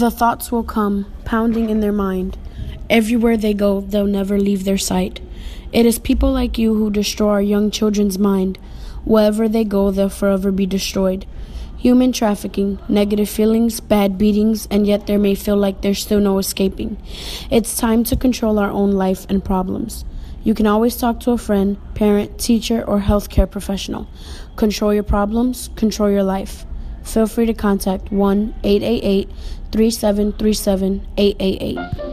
The thoughts will come, pounding in their mind. Everywhere they go, they'll never leave their sight. It is people like you who destroy our young children's mind. Wherever they go, they'll forever be destroyed. Human trafficking, negative feelings, bad beatings, and yet there may feel like there's still no escaping. It's time to control our own life and problems. You can always talk to a friend, parent, teacher, or healthcare professional. Control your problems, control your life. Feel free to contact 1-888-3737-888.